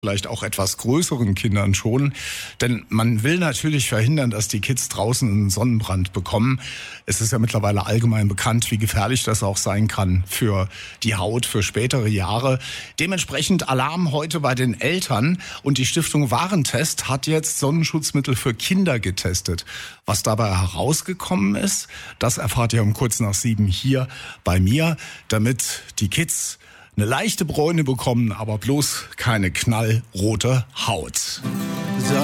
vielleicht auch etwas größeren Kindern schon. Denn man will natürlich verhindern, dass die Kids draußen einen Sonnenbrand bekommen. Es ist ja mittlerweile allgemein bekannt, wie gefährlich das auch sein kann für die Haut, für spätere Jahre. Dementsprechend Alarm heute bei den Eltern. Und die Stiftung Warentest hat jetzt Sonnenschutzmittel für Kinder getestet. Was dabei herausgekommen ist, das erfahrt ihr um kurz nach 7 hier bei mir, damit die Kids eine leichte Bräune bekommen, aber bloß keine knallrote Haut.